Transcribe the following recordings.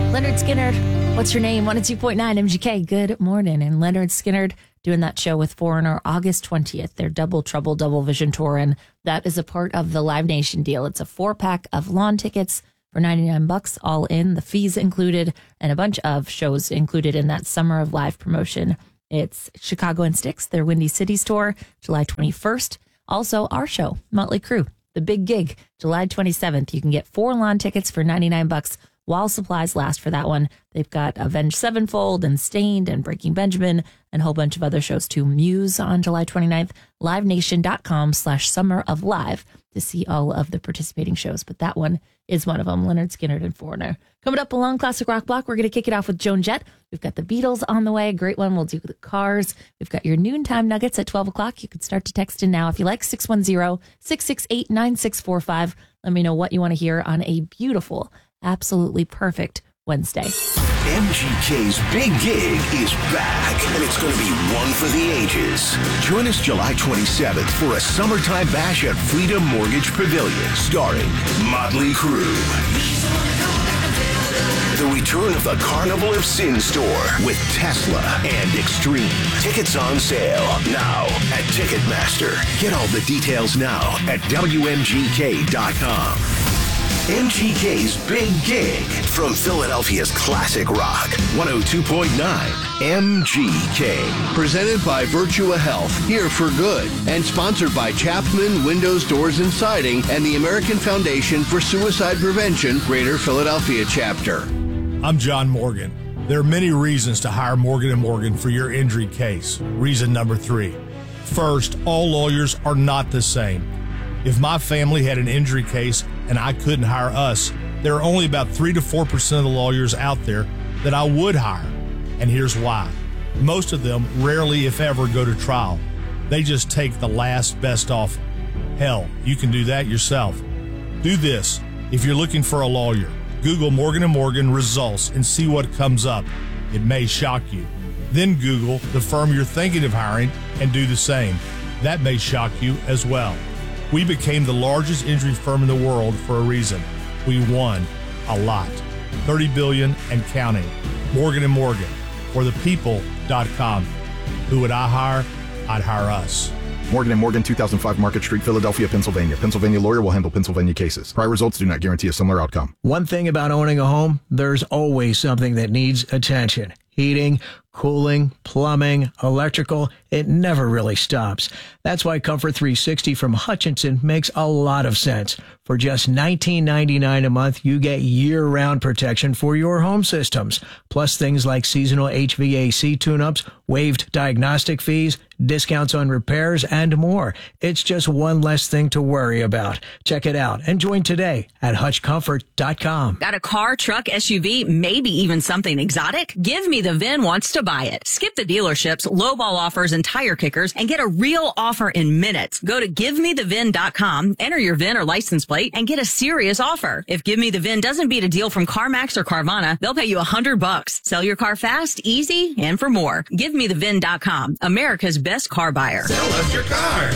Leonard Skinner, what's your name? 102.9 MGK. Good morning. And Leonard Skinner doing that show with Foreigner August 20th, their Double Trouble Double Vision tour. And that is a part of the Live Nation deal. It's a 4-pack of lawn tickets for $99 all in, the fees included, and a bunch of shows included in that Summer of Live promotion. It's Chicago and Styx, their Windy Cities tour, July 21st. Also, our show, Motley Crue, the big gig, July 27th. You can get 4 lawn tickets for $99 while supplies last for that one. They've got Avenged Sevenfold and Stained and Breaking Benjamin and a whole bunch of other shows too. Muse on July 29th, livenation.com/Summer of Live to see all of the participating shows. But that one is one of them, Leonard Skinner and Foreigner. Coming up along Classic Rock Block, we're going to kick it off with Joan Jett. We've got the Beatles on the way. A great one. We'll do the Cars. We've got your noontime nuggets at 12 o'clock. You can start to text in now if you like, 610-668-9645. Let me know what you want to hear on a beautiful, absolutely perfect Wednesday. MGK's Big Gig is back, and it's going to be one for the ages. Join us July 27th for a summertime bash at Freedom Mortgage Pavilion, starring Motley Crue. The return of the Carnival of Sin store with Tesla and Extreme. Tickets on sale now at Ticketmaster. Get all the details now at WMGK.com. MGK's Big Gig from Philadelphia's Classic Rock, 102.9 MGK. Presented by Virtua Health, here for good, and sponsored by Chapman Windows, Doors, and Siding and the American Foundation for Suicide Prevention, Greater Philadelphia Chapter. I'm John Morgan. There are many reasons to hire Morgan & Morgan for your injury case. Reason number 3. First, all lawyers are not the same. If my family had an injury case and I couldn't hire us, there are only about 3 to 4% of the lawyers out there that I would hire. And here's why. Most of them rarely, if ever, go to trial. They just take the last best offer. Hell, you can do that yourself. Do this. If you're looking for a lawyer, Google Morgan & Morgan results and see what comes up. It may shock you. Then Google the firm you're thinking of hiring and do the same. That may shock you as well. We became the largest injury firm in the world for a reason. We won a lot. $30 billion and counting. Morgan & Morgan, or thepeople.com. Who would I hire? I'd hire us. Morgan & Morgan, 2005 Market Street, Philadelphia, Pennsylvania. Pennsylvania lawyer will handle Pennsylvania cases. Prior results do not guarantee a similar outcome. One thing about owning a home, there's always something that needs attention. Heating, cooling, plumbing, electrical, it never really stops. That's why Comfort 360 from Hutchinson makes a lot of sense. For just $19.99 a month, you get year-round protection for your home systems, plus things like seasonal HVAC tune-ups, waived diagnostic fees, discounts on repairs, and more. It's just one less thing to worry about. Check it out and join today at hutchcomfort.com. Got a car, truck, SUV, maybe even something exotic? Give Me the VIN wants to buy it. Skip the dealerships, lowball offers, and tire kickers and get a real offer in minutes. Go to GiveMeTheVIN.com, enter your VIN or license plate, and get a serious offer. If Give Me the VIN doesn't beat a deal from CarMax or Carvana, they'll pay you $100. Sell your car fast, easy, and for more. GiveMeTheVIN.com, America's best car buyer. Sell us your car.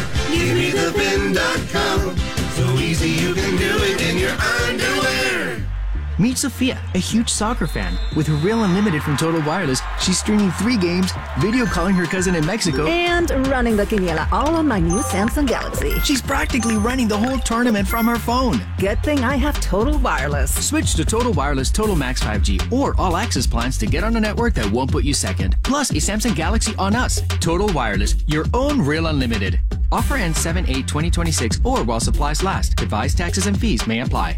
GiveMeTheVIN.com. So easy you can do it in your underwear. Meet Sophia, a huge soccer fan. With Real Unlimited from Total Wireless, she's streaming 3 games, video calling her cousin in Mexico, and running the quiniela all on my new Samsung Galaxy. She's practically running the whole tournament from her phone. Good thing I have Total Wireless. Switch to Total Wireless Total Max 5G or All Access plans to get on a network that won't put you second. Plus a Samsung Galaxy on us. Total Wireless, your own Real Unlimited. Offer ends 7/8/2026 or while supplies last. Device taxes and fees may apply.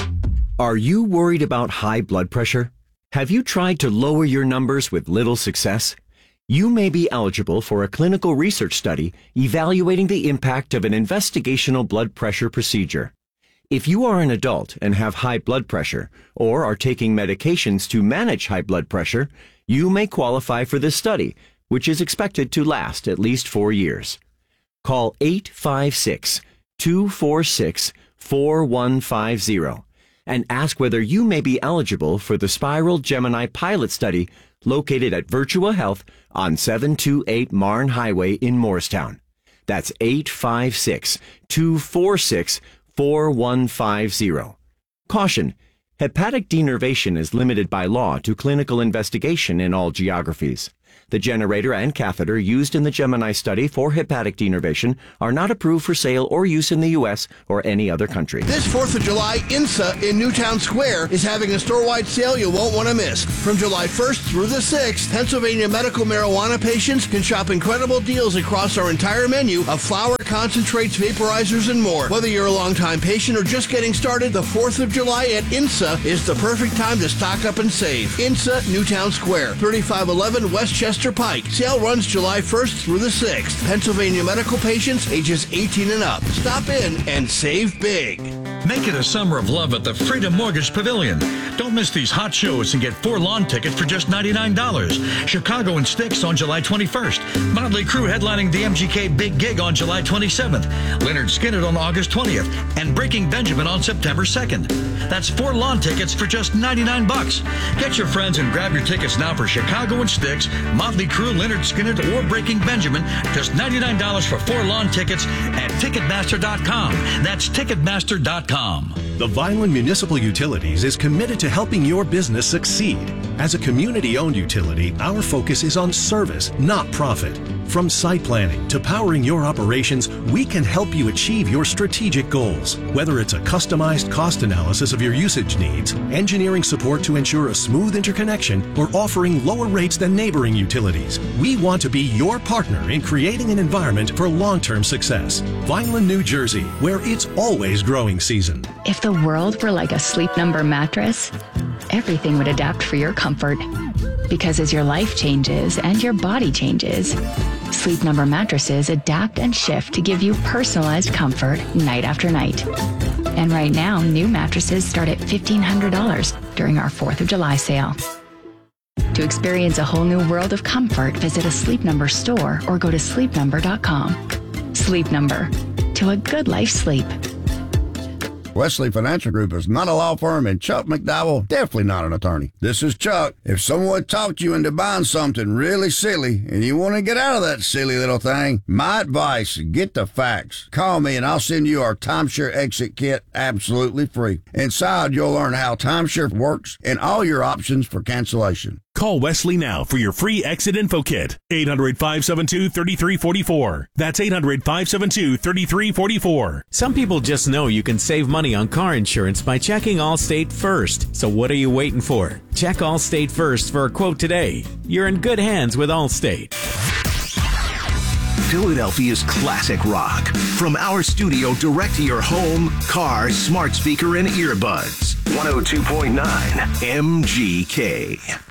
Are you worried about high blood pressure? Have you tried to lower your numbers with little success? You may be eligible for a clinical research study evaluating the impact of an investigational blood pressure procedure. If you are an adult and have high blood pressure or are taking medications to manage high blood pressure, you may qualify for this study, which is expected to last at least 4 years. Call 856-246-4150. and ask whether you may be eligible for the Spiral Gemini pilot study located at Virtua Health on 728 Marne Highway in Morristown. That's 856-246-4150. Caution, Hepatic denervation is limited by law to clinical investigation in all geographies. The generator and catheter used in the Gemini study for hepatic denervation are not approved for sale or use in the U.S. or any other country. This 4th of July, INSA in Newtown Square is having a store-wide sale you won't want to miss. From July 1st through the 6th, Pennsylvania medical marijuana patients can shop incredible deals across our entire menu of flower, concentrates, vaporizers, and more. Whether you're a long-time patient or just getting started, the 4th of July at INSA is the perfect time to stock up and save. INSA, Newtown Square, 3511 Westchester Pike. Sale runs July 1st through the 6th. Pennsylvania medical patients ages 18 and up. Stop in and save big. Make it a summer of love at the Freedom Mortgage Pavilion. Don't miss these hot shows and get 4 lawn tickets for just $99. Chicago and Styx on July 21st. Motley Crue headlining the MGK Big Gig on July 27th. Lynyrd Skynyrd on August 20th. And Breaking Benjamin on September 2nd. That's 4 lawn tickets for just $99. Get your friends and grab your tickets now for Chicago and Styx, Motley Crue, Lynyrd Skynyrd, or Breaking Benjamin. Just $99 for 4 lawn tickets at Ticketmaster.com. That's Ticketmaster.com. The Vineland Municipal Utilities is committed to helping your business succeed. As a community-owned utility, our focus is on service, not profit. From site planning to powering your operations, we can help you achieve your strategic goals. Whether it's a customized cost analysis of your usage needs, engineering support to ensure a smooth interconnection, or offering lower rates than neighboring utilities, we want to be your partner in creating an environment for long-term success. Vineland, New Jersey, where it's always growing season. If the world were like a Sleep Number mattress, everything would adapt for your comfort. Because as your life changes and your body changes, Sleep Number mattresses adapt and shift to give you personalized comfort night after night. And right now, new mattresses start at $1,500 during our 4th of July sale. To experience a whole new world of comfort, visit a Sleep Number store or go to sleepnumber.com. Sleep Number. To a good life sleep. Wesley Financial Group is not a law firm, and Chuck McDowell definitely not an attorney. This is Chuck. If someone talked you into buying something really silly and you want to get out of that silly little thing, my advice, get the facts. Call me and I'll send you our timeshare exit kit absolutely free. Inside, you'll learn how timeshare works and all your options for cancellation. Call Wesley now for your free exit info kit. 800-572-3344. That's 800-572-3344. Some people just know you can save money on car insurance by checking Allstate first. So what are you waiting for? Check Allstate first for a quote today. You're in good hands with Allstate. Philadelphia's classic rock. From our studio direct to your home, car, smart speaker, and earbuds. 102.9 MGK.